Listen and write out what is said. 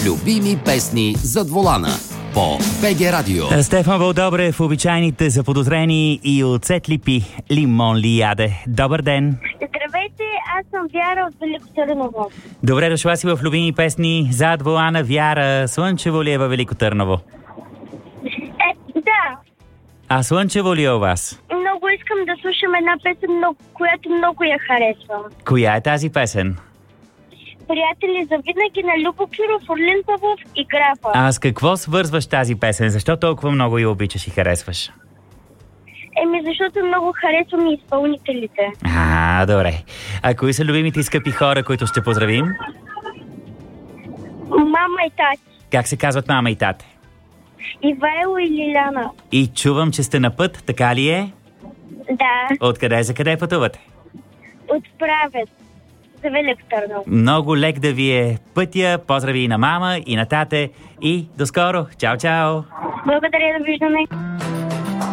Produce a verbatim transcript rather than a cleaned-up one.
Любими песни зад волана по БГ Радио. Стефан Вълдобрев, обичайните заподозрени и от Липи, лимон ли яде. Добър ден! Здравейте, аз съм Вяра от Велико Търново. Добре дошла си в Любими песни зад волана. Вяра, слънчево ли е във Велико Търново? Е, да. А слънчево ли е у вас? Много искам да слушам една песен, но, която много я харесвам. Коя е тази песен? Приятели за винаги на Любо Киров, Орлин Павлов и Графа. А с какво свързваш тази песен? Защо толкова много я обичаш и харесваш? Еми, защото много харесвам и изпълнителите. А, добре. А кои са любимите и скъпи хора, които ще поздравим? Мама и тати. Как се казват мама и тате? Ивайло и Лиляна. И чувам, че сте на път, така ли е? Да. Откъде за къде пътувате? От Правец за Велико Търново. Много лек да ви е пътя. Поздрави и на мама, и на тате. И до скоро. Чао, чао! Благодаря, довиждане.